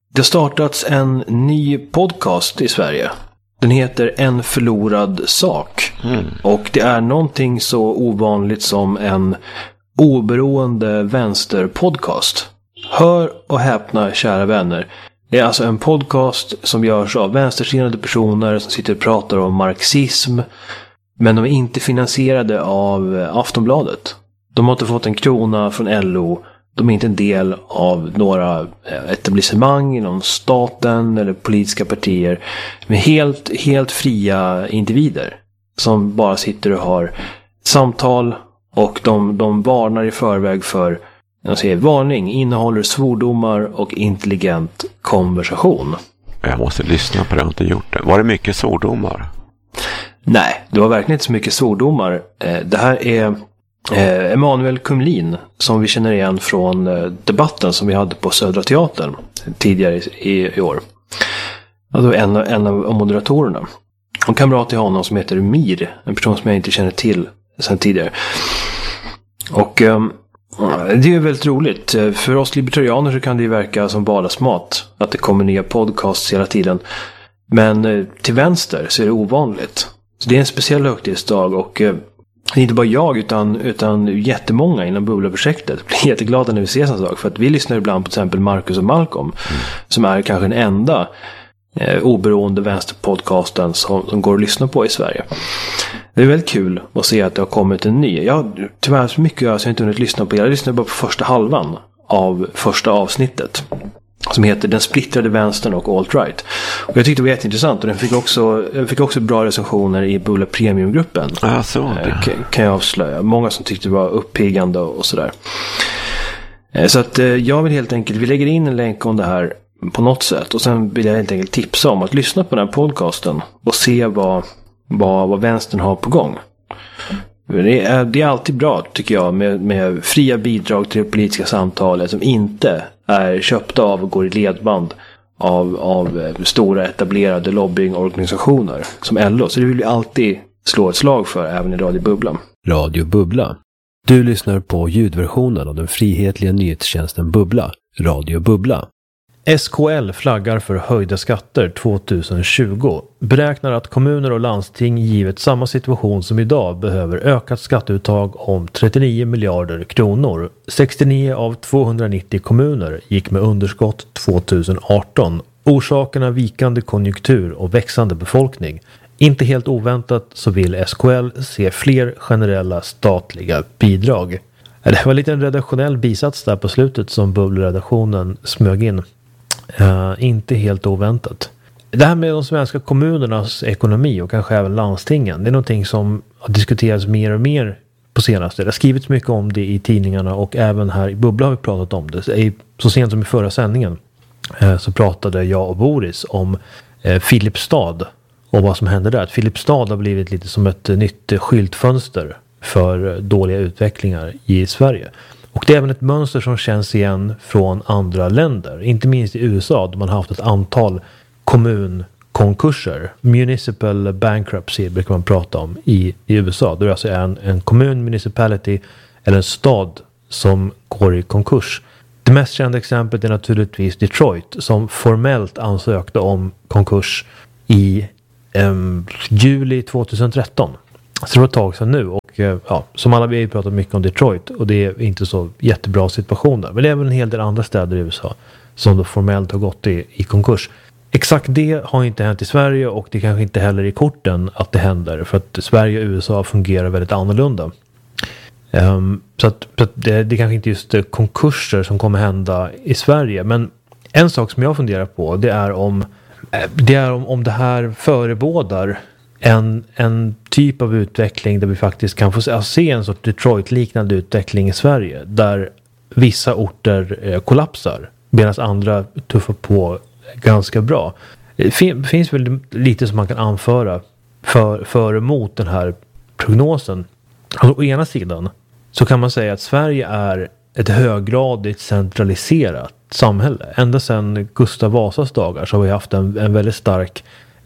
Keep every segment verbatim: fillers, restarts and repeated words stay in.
Det har startats en ny podcast i Sverige. Den heter En förlorad sak. Mm. Och det är någonting så ovanligt som en oberoende vänsterpodcast. Hör och häpna, kära vänner. Det är alltså en podcast som görs av vänstersinnade personer som sitter och pratar om marxism. Men de är inte finansierade av Aftonbladet. De har inte fått en krona från L O. De är inte en del av några etablissemang inom staten eller politiska partier. Men helt, helt fria individer som bara sitter och har samtal, och de, de varnar i förväg för, jag säger varning, innehåller svordomar och intelligent konversation. Jag måste lyssna på det, jag har inte gjort det. Var det mycket svordomar? Nej, det var verkligen inte så mycket svordomar. Det här är Eh, Emanuel Kumlin, som vi känner igen från eh, debatten som vi hade på Södra Teatern tidigare i, i år. Alltså en, en av moderatorerna. En kamrat till honom som heter Mir, en person som jag inte känner till sedan tidigare. Och eh, det är väldigt roligt. För oss libertarianer så kan det ju verka som vardagsmat att det kommer nya podcasts hela tiden. Men eh, till vänster så är det ovanligt. Så det är en speciell högtidsdag, och eh, det är inte bara jag utan, utan jättemånga inom Bubbla-projektet blir jätteglada när vi ser sån sak. För att vi lyssnar ibland på till exempel Marcus och Malcolm, mm. som är kanske den enda eh, oberoende vänsterpodcasten som, som går att lyssna på i Sverige. Det är väldigt kul att se att det har kommit en ny. Jag tyvärr så mycket jag så jag inte hunnit lyssna på. Jag lyssnade bara på första halvan av första avsnittet, som heter Den splittrade vänstern och alt-right. Och jag tyckte det var jätteintressant, och den fick också, den fick också bra recensioner i Bubbla Premium-gruppen. Ja, så det. Kan, kan jag avslöja. Många som tyckte det var uppiggande och sådär. Så att jag vill helt enkelt, vi lägger in en länk om det här på något sätt, och sen vill jag helt enkelt tipsa om att lyssna på den här podcasten och se vad, vad, vad vänstern har på gång. Det är, det är alltid bra, tycker jag, med, med fria bidrag till det politiska samtalet som inte är köpta av och går i ledband av, av stora etablerade lobbyingorganisationer som L O. Så det vill vi alltid slå ett slag för, även i Radio Bubbla. Radio Bubbla. Du lyssnar på ljudversionen av den frihetliga nyhetstjänsten Bubbla. Radio Bubbla. S K L flaggar för höjda skatter tjugohundratjugo. Beräknar att kommuner och landsting givet samma situation som idag behöver ökat skatteuttag om trettionio miljarder kronor. sextionio av tvåhundranittio kommuner gick med underskott tjugoarton. Orsakerna vikande konjunktur och växande befolkning. Inte helt oväntat så vill S K L se fler generella statliga bidrag. Det var lite en redaktionell bisats där på slutet som Bubbelredaktionen smög in. Uh, inte helt oväntat. Det här med de svenska kommunernas ekonomi och kanske även landstingen, det är någonting som har diskuterats mer och mer på senaste. Det har skrivits mycket om det i tidningarna, och även här i Bubbla har vi pratat om det. Så sent som i förra sändningen uh, så pratade jag och Boris om uh, Filipstad och vad som händer där. Att Filipstad har blivit lite som ett uh, nytt uh, skyltfönster för uh, dåliga utvecklingar i Sverige. Och det är även ett mönster som känns igen från andra länder. Inte minst i U S A, där man har haft ett antal kommunkonkurser. Municipal bankruptcy brukar man prata om i, i U S A. Då är det alltså en, en kommun, municipality eller en stad som går i konkurs. Det mest kända exemplet är naturligtvis Detroit, som formellt ansökte om konkurs i um, juli tjugotretton. Så det var ett tag sedan nu, och ja, som alla vi har pratat mycket om Detroit, och det är inte så jättebra situation där. Men det är även en hel del andra städer i U S A som då formellt har gått i, i konkurs. Exakt det har inte hänt i Sverige, och det kanske inte heller i korten att det händer, för att Sverige och U S A fungerar väldigt annorlunda. Um, så att, så att det, det kanske inte just konkurser som kommer hända i Sverige, men en sak som jag funderar på, det är om det, är om, om det här förebådar En, en typ av utveckling där vi faktiskt kan få se, alltså se en sorts Detroit-liknande utveckling i Sverige, där vissa orter eh, kollapsar medan andra tuffar på ganska bra. Det fin, finns väl lite som man kan anföra för, för emot den här prognosen. Alltså, å ena sidan så kan man säga att Sverige är ett höggradigt centraliserat samhälle. Ända sedan Gustav Vasas dagar så har vi haft en, en väldigt stark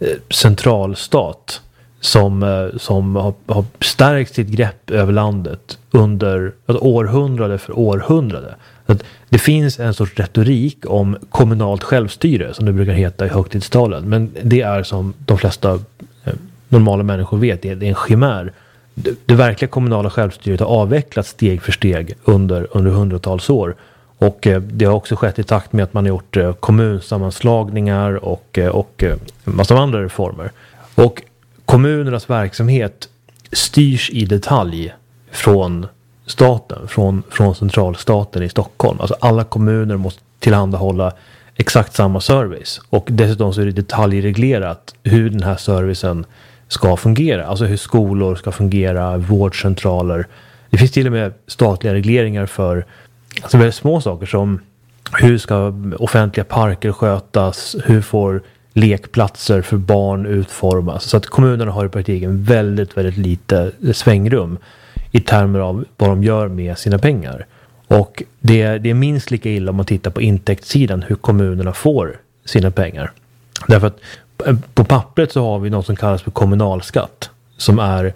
centralstat som, som har, har stärkt sitt grepp över landet under ett århundrade för århundrade. Så att det finns en sorts retorik om kommunalt självstyre som det brukar heta i högtidstalen. Men det är som de flesta eh, normala människor vet, det är, det är en chimär. Det, det verkliga kommunala självstyret har avvecklats steg för steg under, under hundratals år. Och eh, det har också skett i takt med att man har gjort eh, kommunsammanslagningar och, eh, och eh, en massa andra reformer. Och kommunernas verksamhet styrs i detalj från staten, från, från centralstaten i Stockholm. Alltså alla kommuner måste tillhandahålla exakt samma service. Och dessutom så är det detaljreglerat hur den här servicen ska fungera. Alltså hur skolor ska fungera, vårdcentraler. Det finns till och med statliga regleringar för alltså väldigt små saker som hur ska offentliga parker skötas, hur får lekplatser för barn utformas. Så att kommunerna har i praktiken väldigt, väldigt lite svängrum i termer av vad de gör med sina pengar. Och det, det är minst lika illa om man tittar på intäktssidan hur kommunerna får sina pengar. Därför att på pappret så har vi något som kallas för kommunalskatt som är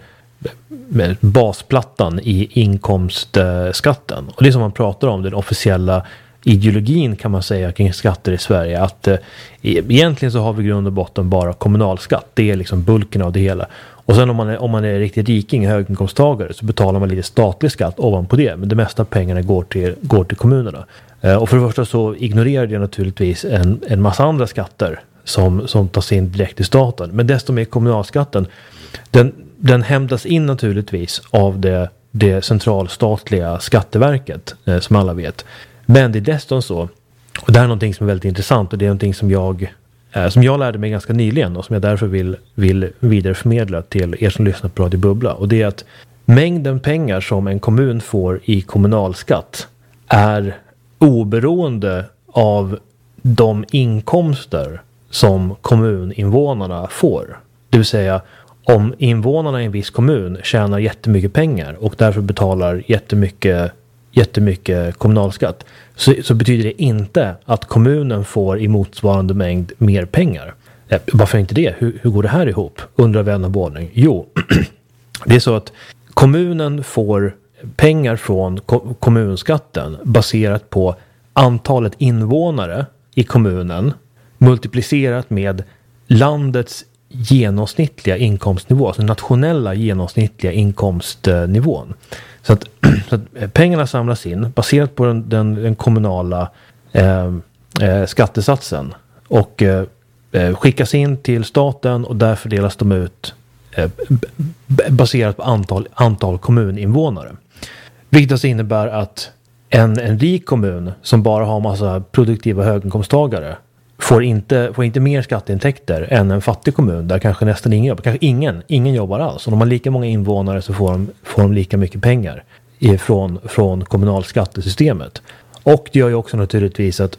basplattan i inkomstskatten. Och det är som man pratar om, den officiella ideologin kan man säga kring skatter i Sverige, att eh, egentligen så har vi i grund och botten bara kommunalskatt. Det är liksom bulken av det hela. Och sen om man är, om man är riktigt riking, höginkomsttagare, så betalar man lite statlig skatt ovanpå det. Men det mesta av pengarna går till, går till kommunerna. Eh, och för det första så ignorerar det naturligtvis en, en massa andra skatter som, som tas in direkt i staten. Men desto mer kommunalskatten, den, den hämtas in naturligtvis av det, det centralstatliga skatteverket, eh, som alla vet. Men det är dessutom så, och det här är någonting som är väldigt intressant, och det är någonting som jag, eh, som jag lärde mig ganska nyligen och som jag därför vill, vill vidareförmedla till er som lyssnar på Radio Bubbla. Och det är att mängden pengar som en kommun får i kommunalskatt är oberoende av de inkomster som kommuninvånarna får. Det vill säga, om invånarna i en viss kommun tjänar jättemycket pengar och därför betalar jättemycket jättemycket kommunalskatt, så, så betyder det inte att kommunen får i motsvarande mängd mer pengar. Eh, varför inte det? Hur, hur går det här ihop? Undrar vän av ordning. Jo, det är så att kommunen får pengar från ko- kommunskatten baserat på antalet invånare i kommunen multiplicerat med landets genomsnittliga inkomstnivå, alltså nationella genomsnittliga inkomstnivån. Så att, så att pengarna samlas in baserat på den, den, den kommunala eh, eh, skattesatsen och eh, skickas in till staten, och där fördelas de ut eh, b- baserat på antal, antal kommuninvånare. Vilket alltså innebär att en, en rik kommun som bara har massa produktiva höginkomsttagare får inte, får inte mer skatteintäkter än en fattig kommun där kanske nästan ingen jobbar. Kanske ingen, ingen jobbar alls. Om de har lika många invånare så får de, får de lika mycket pengar ifrån, från kommunalskattesystemet. Och det gör ju också naturligtvis att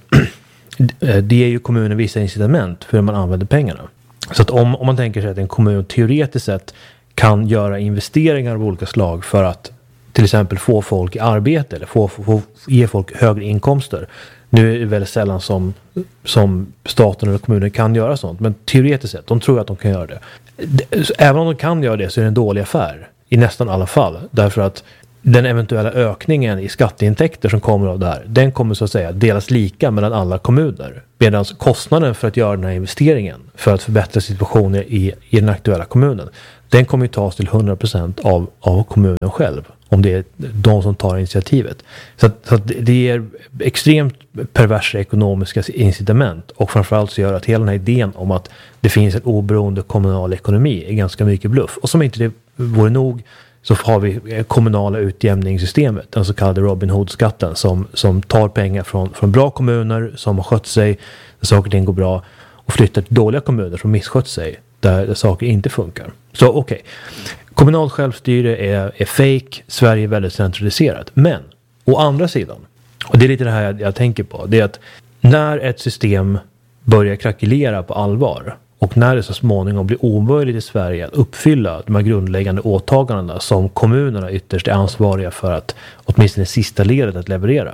det ger ju kommunen vissa incitament för hur man använder pengarna. Så att om, om man tänker sig att en kommun teoretiskt sett kan göra investeringar av olika slag för att till exempel få folk i arbete eller få, få, få, ge folk högre inkomster. Nu är det väldigt sällan som, som staten eller kommunen kan göra sånt. Men teoretiskt sett, de tror att de kan göra det. Även om de kan göra det så är det en dålig affär. I nästan alla fall. Därför att den eventuella ökningen i skatteintäkter som kommer av det här, den kommer så att säga delas lika mellan alla kommuner. Medan kostnaden för att göra den här investeringen för att förbättra situationen i, i den aktuella kommunen, den kommer ju tas till hundra procent av, av kommunen själv. Om det är de som tar initiativet. Så, att, så att det ger extremt perversa ekonomiska incitament. Och framförallt så gör att hela den här idén om att det finns en oberoende kommunal ekonomi är ganska mycket bluff. Och som inte det vore nog, så har vi kommunala utjämningssystemet, den så kallade Robin Hood-skatten, som, som tar pengar från, från bra kommuner som har skött sig, där saker och ting går bra, och flyttar till dåliga kommuner som misskött sig, där, där saker inte funkar. Så okej, okay. Kommunalt självstyre är, är fake, Sverige är väldigt centraliserat. Men, å andra sidan, och det är lite det här jag, jag tänker på, det är att när ett system börjar krackelera på allvar, och när det så småningom blir omöjligt i Sverige att uppfylla de här grundläggande åtagandena som kommunerna ytterst är ansvariga för att åtminstone sista ledet att leverera,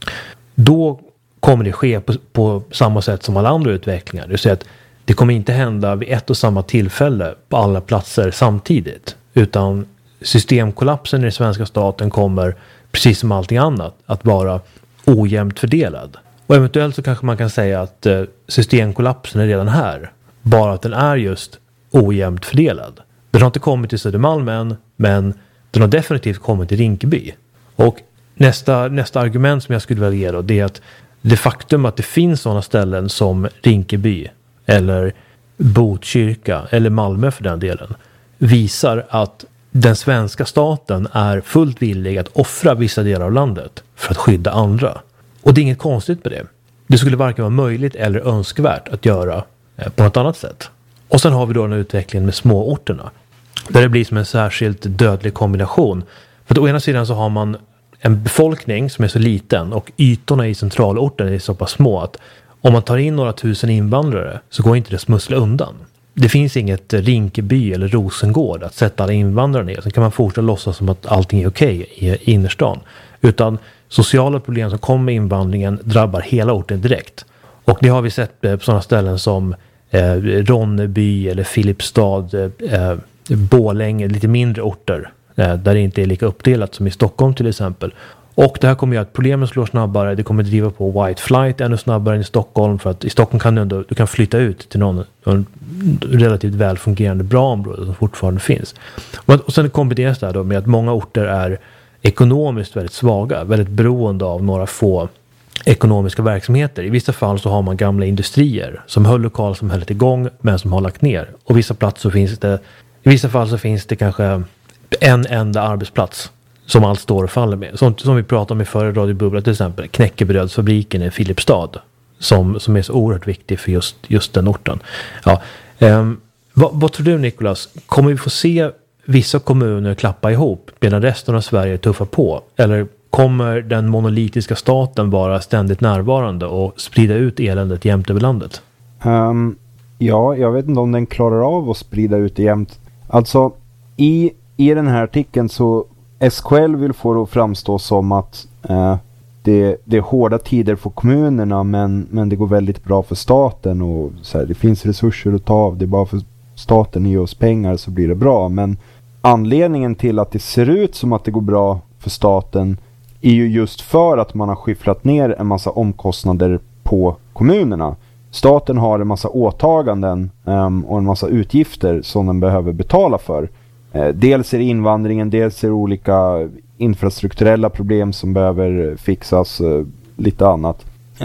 då kommer det ske på, på samma sätt som alla andra utvecklingar. Det vill säga att det kommer inte hända vid ett och samma tillfälle på alla platser samtidigt, utan systemkollapsen i den svenska staten kommer, precis som allting annat, att vara ojämnt fördelad. Och eventuellt så kanske man kan säga att eh, systemkollapsen är redan här. Bara att den är just ojämnt fördelad. Den har inte kommit till Södermalm än, men den har definitivt kommit till Rinkeby. Och nästa, nästa argument som jag skulle vilja ge då, det är att det faktum att det finns sådana ställen som Rinkeby eller Botkyrka eller Malmö för den delen visar att den svenska staten är fullt villig att offra vissa delar av landet för att skydda andra. Och det är inget konstigt med det. Det skulle varken vara möjligt eller önskvärt att göra på något annat sätt. Och sen har vi då den utvecklingen med småorterna. Där det blir som en särskilt dödlig kombination. För att å ena sidan så har man en befolkning som är så liten och ytorna i centralorten är så pass små att om man tar in några tusen invandrare så går inte det smussla undan. Det finns inget Rinkeby eller Rosengård att sätta alla invandrare ner. Sen kan man fortsätta låtsas som att allting är okej i innerstan. Utan sociala problem som kommer med invandringen drabbar hela orten direkt. Och det har vi sett på sådana ställen som eh, Ronneby eller Filipstad, eh, Borlänge, lite mindre orter eh, där det inte är lika uppdelat som i Stockholm till exempel. Och det här kommer göra att problemen slår snabbare. Det kommer driva på white flight ännu snabbare än i Stockholm. För att i Stockholm kan du, ändå, du kan flytta ut till någon, någon relativt välfungerande bra område som fortfarande finns. Och, och sen kombineras det här då med att många orter är ekonomiskt väldigt svaga. Väldigt beroende av några få ekonomiska verksamheter. I vissa fall så har man gamla industrier som höll lokalsamhället igång men som har lagt ner. Och vissa platser finns det, i vissa fall så finns det kanske en enda arbetsplats som allt står och faller med. Som, som vi pratade om i förra radiobubblan till exempel. Knäckebrödsfabriken i Filipstad. Som, som är så oerhört viktig för just, just den orten. Ja, um, vad, vad tror du Nicolas? Kommer vi få se vissa kommuner klappa ihop medan resten av Sverige tuffar på? Eller kommer den monolitiska staten vara ständigt närvarande och sprida ut eländet jämt över landet? Um, ja, jag vet inte om den klarar av att sprida ut det jämt. Alltså, i, i den här artikeln så S K L vill få det att framstå som att eh, det, det är hårda tider för kommunerna men, men det går väldigt bra för staten och så här, det finns resurser att ta av. Det är bara för staten ger oss pengar så blir det bra. Men anledningen till att det ser ut som att det går bra för staten är ju just för att man har skifflat ner en massa omkostnader på kommunerna. Staten har en massa åtaganden um, och en massa utgifter som den behöver betala för. Eh, dels är det invandringen, dels är det olika infrastrukturella problem som behöver fixas, eh, lite annat. Eh,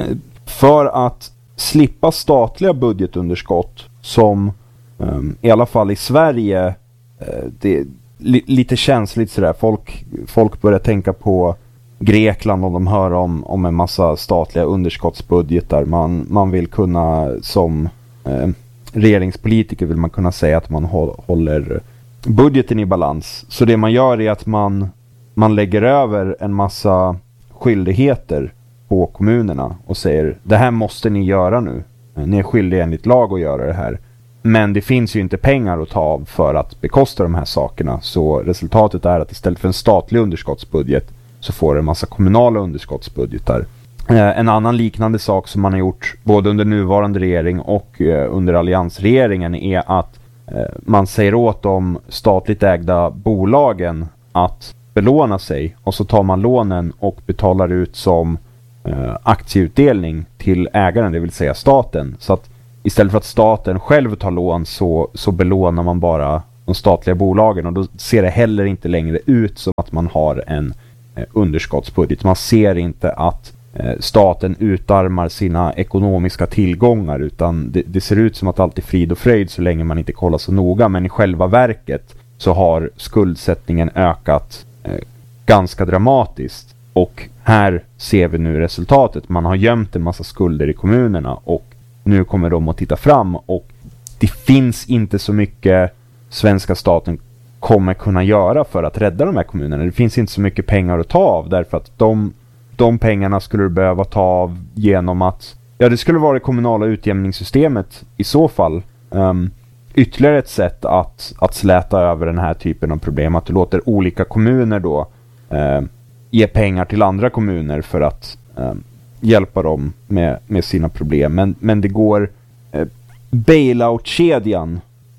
för att slippa statliga budgetunderskott som um, i alla fall i Sverige eh, det är li- lite känsligt sådär. Folk, folk börjar tänka på Grekland och de hör om, om en massa statliga underskottsbudgetar. Man, man vill kunna som eh, regeringspolitiker vill man kunna säga att man håller budgeten i balans. Så det man gör är att man, man lägger över en massa skyldigheter på kommunerna och säger det här måste ni göra nu. Ni är skyldiga enligt lag att göra det här. Men det finns ju inte pengar att ta av för att bekosta de här sakerna. Så resultatet är att istället för en statlig underskottsbudget så får det en massa kommunala underskottsbudgetar. Eh, en annan liknande sak som man har gjort både under nuvarande regering och eh, under alliansregeringen är att eh, man säger åt de statligt ägda bolagen att belåna sig och så tar man lånen och betalar ut som eh, aktieutdelning till ägaren, det vill säga staten. Så att istället för att staten själv tar lån så, så belånar man bara de statliga bolagen och då ser det heller inte längre ut som att man har en underskottsbudget. Man ser inte att eh, staten utarmar sina ekonomiska tillgångar utan det, det ser ut som att allt är frid och fröjd så länge man inte kollar så noga, men i själva verket så har skuldsättningen ökat eh, ganska dramatiskt och här ser vi nu resultatet. Man har gömt en massa skulder i kommunerna och nu kommer de att titta fram och det finns inte så mycket svenska staten kommer kunna göra för att rädda de här kommunerna. Det finns inte så mycket pengar att ta av därför att de, de pengarna skulle du behöva ta av genom att ja, det skulle vara det kommunala utjämningssystemet i så fall. Um, ytterligare ett sätt att, att släta över den här typen av problem, att du låter olika kommuner då uh, ge pengar till andra kommuner för att uh, hjälpa dem med, med sina problem. Men, men det går uh, bailout-kedjan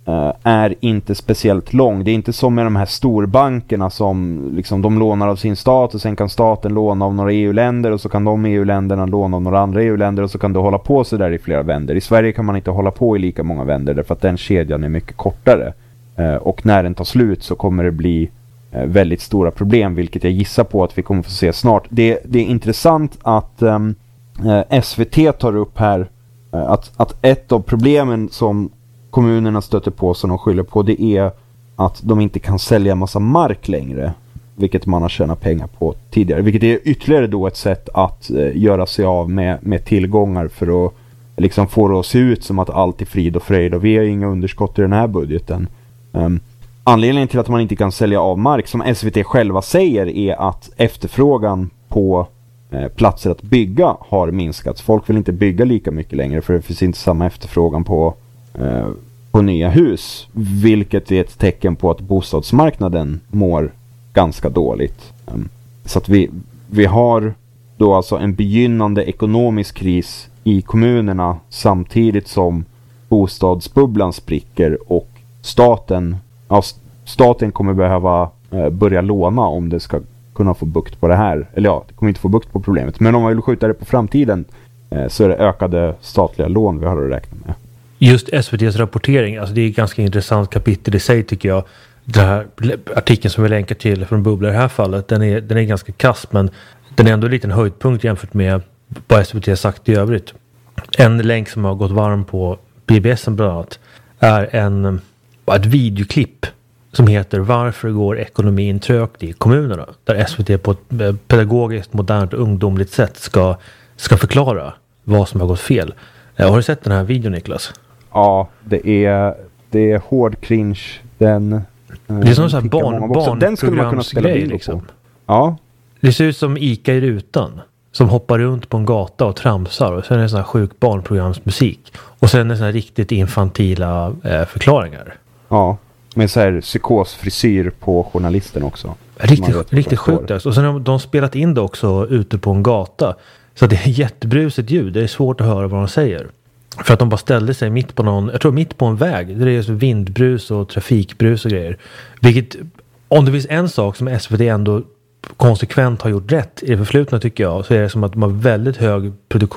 uh, är inte speciellt lång. Det är inte som med de här storbankerna som liksom, de lånar av sin stat och sen kan staten låna av några E U-länder och så kan de E U-länderna låna av några andra E U-länder och så kan du hålla på så där i flera vänder. I Sverige kan man inte hålla på i lika många vänder därför att den kedjan är mycket kortare. Uh, och när den tar slut så kommer det bli uh, väldigt stora problem, vilket jag gissar på att vi kommer få se snart. Det, det är intressant att um, uh, S V T tar upp här uh, att, att ett av problemen som kommunerna stöter på som de skyller på, det är att de inte kan sälja massa mark längre, vilket man har tjänat pengar på tidigare, vilket är ytterligare då ett sätt att uh, göra sig av med, med tillgångar för att liksom få det att se ut som att allt är frid och fröjd och vi har inga underskott i den här budgeten. Um, anledningen till att man inte kan sälja av mark, som S V T själva säger, är att efterfrågan på eh, platser att bygga har minskat. Folk vill inte bygga lika mycket längre för det finns inte samma efterfrågan på, eh, på nya hus, vilket är ett tecken på att bostadsmarknaden mår ganska dåligt. Um, så att vi, vi har då alltså en begynnande ekonomisk kris i kommunerna samtidigt som bostadsbubblan spricker och staten, ja, staten kommer behöva eh, börja låna om det ska kunna få bukt på det här. Eller ja, det kommer inte få bukt på problemet. Men om man vill skjuta det på framtiden eh, så är det ökade statliga lån vi har att räkna med. Just S V T:s rapportering, alltså det är ett ganska intressant kapitel i sig tycker jag. Den här artikeln som vi länkar till från Bubbla i det här fallet, den är, den är ganska kass, men den är ändå en liten höjdpunkt jämfört med vad S V T har sagt i övrigt. En länk som har gått varm på B B S bland annat är en, ett videoklipp som heter Varför går ekonomin trögt i kommunerna? Där S V T på ett pedagogiskt, modernt och ungdomligt sätt ska, ska förklara vad som har gått fel. Har du sett den här videon, Niklas? Ja, det är, det är hård cringe. Den, det är som så här barn, barn den skulle man kunna spela video liksom. på. Ja. Det ser ut som Ica i rutan som hoppar runt på en gata och tramsar och sen är det sån här sjuk barnprogramsmusik och sen är det sån här riktigt infantila eh, förklaringar. Ja, med så här psykosfrisyr på journalisten också. Riktigt, riktigt sjukt alltså. Och sen har de spelat in det också ute på en gata så det är jättebrusigt ljud. Det är svårt att höra vad de säger. För att de bara ställde sig mitt på någon, jag tror mitt på en väg. Det är så vindbrus och trafikbrus och grejer. Vilket, om det finns en sak som S V T ändå konsekvent har gjort rätt i det förflutna tycker jag, så är det som att de har väldigt hög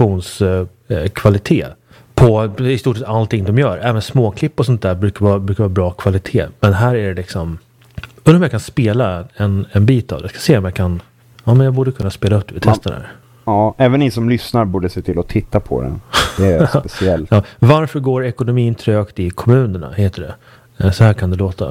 produktionskvalitet på i stort sett allting de gör. Även småklipp och sånt där brukar vara, brukar vara bra kvalitet. Men här är det liksom, undrar om jag kan spela en, en bit av det. Jag ska se om jag kan, ja men jag borde kunna spela upp det. Vi testar det här. Ja, även ni som lyssnar borde se till att titta på den. Det är speciellt. Ja, varför går ekonomin trögt i kommunerna, heter det. Så här kan det låta.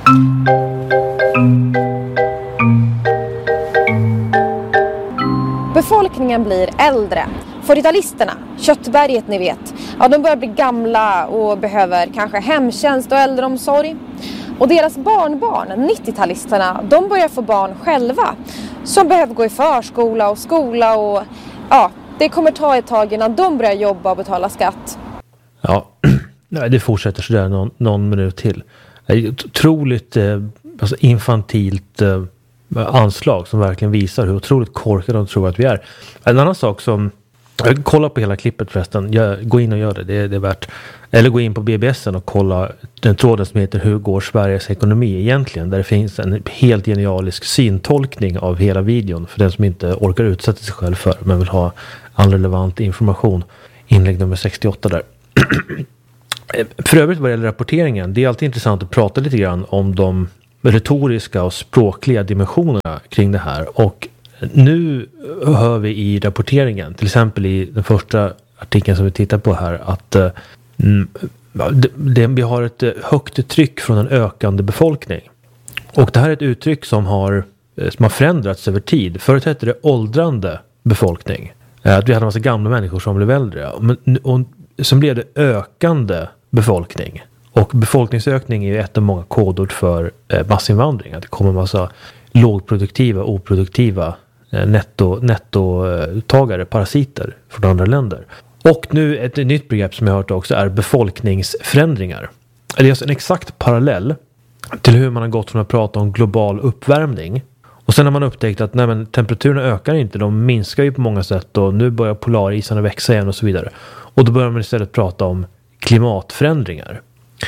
Befolkningen blir äldre. fyrtiotalisterna, köttberget ni vet, ja, de börjar bli gamla och behöver kanske hemtjänst och äldreomsorg. Och deras barnbarn, nittio-talisterna, de börjar få barn själva som behöver gå i förskola och skola och ja, det kommer ta ett tag innan de börjar jobba och betala skatt. Ja, det fortsätter sådär någon, någon minut till. Otroligt eh, alltså infantilt eh, anslag som verkligen visar hur otroligt korkade de tror att vi är. En annan sak som, kolla på hela klippet förresten, jag, gå in och gör det, det, det är värt. Eller gå in på B B S och kolla den tråden som heter Hur går Sveriges ekonomi egentligen? Där det finns en helt genialisk syntolkning av hela videon för den som inte orkar utsätta sig själv för men vill ha all relevant information. Inlägg nummer sextioåtta där. För övrigt vad det gäller rapporteringen, det är alltid intressant att prata lite grann om de retoriska och språkliga dimensionerna kring det här. Och nu hör vi i rapporteringen, till exempel i den första artikeln som vi tittar på här, att mm, det, det, vi har ett högt tryck från en ökande befolkning. Och det här är ett uttryck som har, som har förändrats över tid. Förut hette det åldrande befolkning. Att vi hade en massa gamla människor som blev äldre. Men, och sen blev det ökande befolkning. Och befolkningsökning är ju ett av många kodord för eh, massinvandring. Att det kommer en massa lågproduktiva, oproduktiva eh, netto, nettotagare, parasiter från andra länder. Och nu ett nytt begrepp som jag har hört också är befolkningsförändringar. Det är alltså en exakt parallell till hur man har gått från att prata om global uppvärmning. Och sen har man upptäckt att nej, men temperaturerna ökar inte, de minskar ju på många sätt och nu börjar polarisarna växa igen och så vidare. Och då börjar man istället prata om klimatförändringar.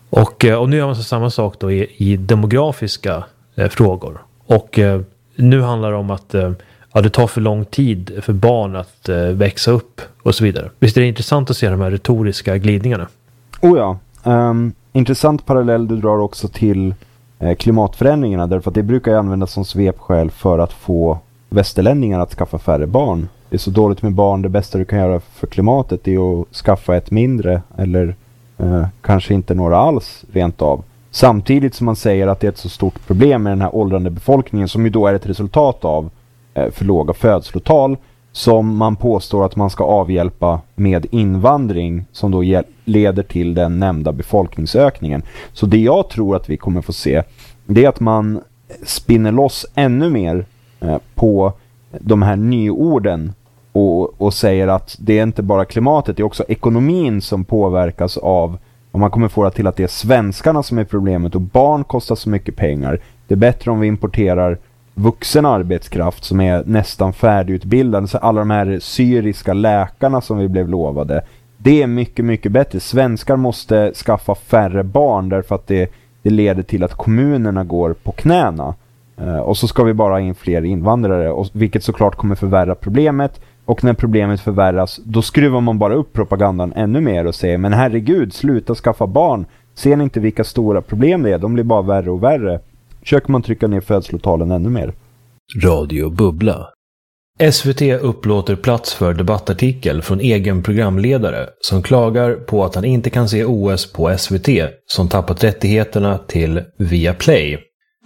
Och, och nu gör man så samma sak då i, i demografiska eh, frågor. Och eh, nu handlar det om att eh, ja, det tar för lång tid för barn att eh, växa upp och så vidare. Visst är det intressant att se de här retoriska glidningarna? Oh ja. Um, intressant parallell du drar också till eh, klimatförändringarna, därför att det brukar ju användas som svepskäl för att få västerlänningar att skaffa färre barn. Det är så dåligt med barn, det bästa du kan göra för klimatet är att skaffa ett mindre eller eh, kanske inte några alls rent av. Samtidigt som man säger att det är ett så stort problem med den här åldrande befolkningen, som ju då är ett resultat av eh, för låga födslotal, som man påstår att man ska avhjälpa med invandring som då hjäl- leder till den nämnda befolkningsökningen. Så det jag tror att vi kommer få se, det är att man spinner loss ännu mer eh, på de här nyorden och, och säger att det är inte bara klimatet, det är också ekonomin som påverkas av, och man kommer få det till att det är svenskarna som är problemet och barn kostar så mycket pengar. Det är bättre om vi importerar vuxen arbetskraft som är nästan färdigutbildad. Så alla de här syriska läkarna som vi blev lovade, det är mycket, mycket bättre. Svenskar måste skaffa färre barn därför att det, det leder till att kommunerna går på knäna. Uh, och så ska vi bara ha in fler invandrare, och, vilket såklart kommer förvärra problemet. Och när problemet förvärras, då skruvar man bara upp propagandan ännu mer och säger, men herregud, sluta skaffa barn. Ser ni inte vilka stora problem det är? De blir bara värre och värre. Försöker man trycka ner födslotalen ännu mer. Radio Bubbla. S V T upplåter plats för debattartikel från egen programledare som klagar på att han inte kan se O S på S V T som tappat rättigheterna till Viaplay.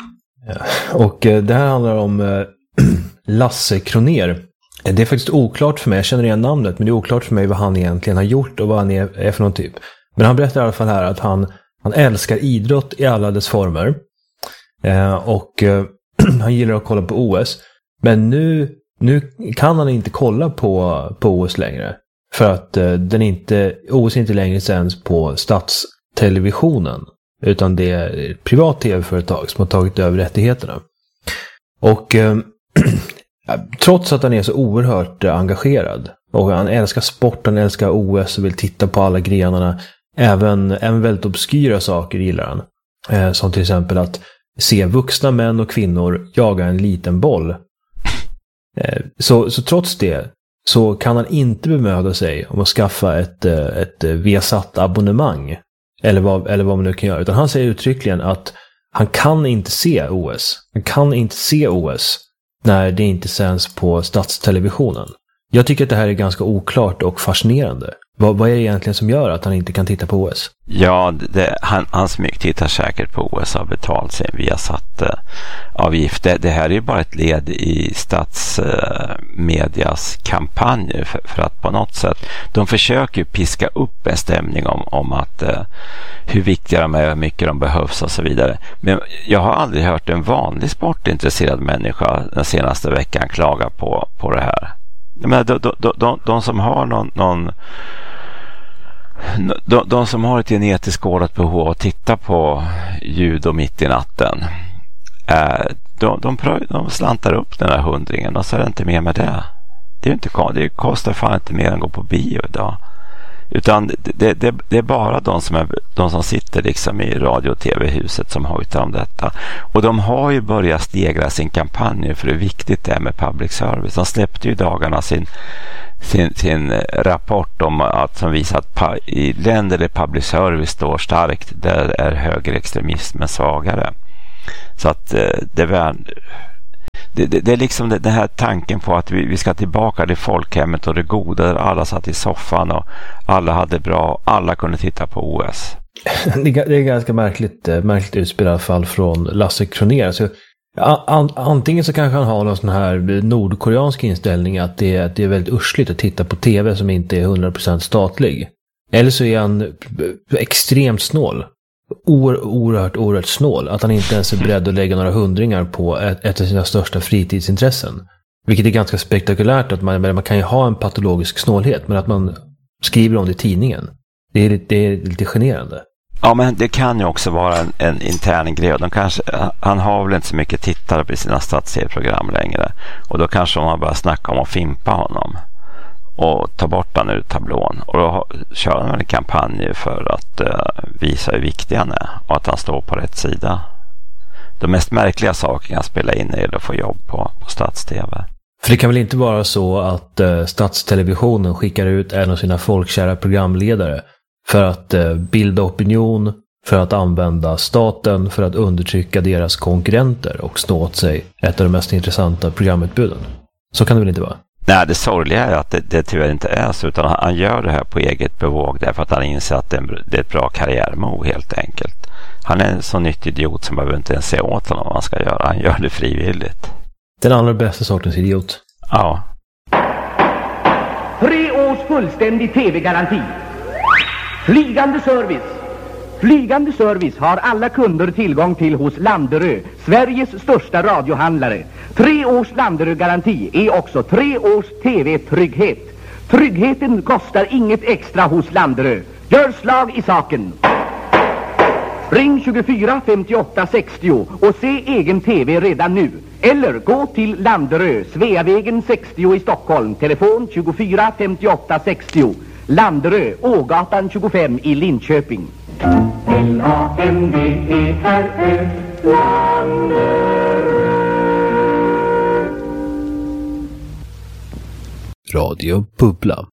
Och det här handlar om Lasse Kronér. Det är faktiskt oklart för mig, jag känner igen namnet, men det är oklart för mig vad han egentligen har gjort och vad han är, är för någon typ. Men han berättar i alla fall här att han, han älskar idrott i alla dess former. Eh, och eh, han gillar att kolla på O S. Men nu, nu kan han inte kolla på, på O S längre. För att eh, den inte, O S inte längre sänds på statstelevisionen. Utan det är ett privat tv-företag som har tagit över rättigheterna. Och eh, trots att han är så oerhört engagerad och han älskar sporten, älskar O S och vill titta på alla grenarna, även, även väldigt obskyra saker gillar han. Eh, som till exempel att se vuxna män och kvinnor jaga en liten boll. Eh, så, så trots det så kan han inte bemöda sig om att skaffa ett, ett Viasat-abonnemang eller vad, eller vad man nu kan göra, utan han säger uttryckligen att han kan inte se O S. Han kan inte se O S när det inte sänds på statstelevisionen. Jag tycker att det här är ganska oklart och fascinerande. Vad, vad är det egentligen som gör att han inte kan titta på O S? Ja, det, han, han smygtittar säkert på O S har betalt sin Viasat-avgift. Det, det här är ju bara ett led i statsmedias uh, kampanjer för, för att på något sätt, de försöker piska upp en stämning om, om att uh, hur viktiga de är, hur mycket de behövs och så vidare. Men jag har aldrig hört en vanlig sportintresserad människa den senaste veckan klaga på, på det här. Men de, de, de, de, de som har någon, någon de, de som har ett genetiskt kodat behov av att titta på judo mitt i natten, eh, de, de, de slantar upp den här hundringen och så är det inte mer med det. Det är inte, det kostar fan inte mer än att gå på bio idag. Utan det, det, det är bara de som, är, de som sitter liksom i radio- och tv-huset som hojtar om detta. Och de har ju börjat stegra sin kampanj för hur viktigt det är med public service. De släppte ju i dagarna sin, sin, sin rapport om att, som visar att pa, i länder där public service står starkt, där är högerextremismen svagare. Så att det var... Det, det, det är liksom det, den här tanken på att vi, vi ska tillbaka till folkhemmet och det goda där alla satt i soffan och alla hade bra, alla kunde titta på O S. Det är ganska märkligt, märkligt utspel i alla fall från Lasse Kronér. Så, an, antingen så kanske han har någon sån här nordkoreansk inställning att det, att det är väldigt ursligt att titta på tv som inte är hundra procent statlig. Eller så är han extremt snål. Oer, oerhört, oerhört snål. Att han inte ens är beredd att lägga några hundringar på ett, ett av sina största fritidsintressen. Vilket är ganska spektakulärt. Att man, man kan ju ha en patologisk snålhet, men att man skriver om det i tidningen, det är, det är lite generande. Ja, men det kan ju också vara en, en intern grej. De kanske, han har väl inte så mycket tittare på sina stats-program längre. Och då kanske man bara snacka om att fimpa honom. och ta bort den ur tablån. Och då kör han en kampanj för att uh, visa hur viktig han är och att han står på rätt sida. De mest märkliga sakerna han spelar in är att få jobb på, på Stats-T V. För det kan väl inte vara så att uh, Statstelevisionen skickar ut en av sina folkkära programledare för att uh, bilda opinion, för att använda staten, för att undertrycka deras konkurrenter och snå åt sig ett av de mest intressanta programutbuden. Så kan det väl inte vara? Nej, det sorgliga är att det, det tyvärr inte är så, utan han gör det här på eget bevåg därför att han inser att det är, en, det är ett bra karriärmove helt enkelt. Han är en så nyttig idiot som behöver inte ens se åt honom vad han ska göra. Han gör det frivilligt. Den allra bästa sortens idiot. Ja. Tre års fullständig tv-garanti. Flygande service. Flygande service har alla kunder tillgång till hos Landerö, Sveriges största radiohandlare. Tre års Landerö-garanti är också tre års tv-trygghet. Tryggheten kostar inget extra hos Landerö. Gör slag i saken. Ring tjugofyra femtioåtta sextio och se egen tv redan nu. Eller gå till Landerö, Sveavägen sextio i Stockholm. Telefon tjugofyra femtioåtta sextio. Landerö, Ågatan tjugofem i Linköping. L A N D E R Ö, Landerö. Radio Bubbla.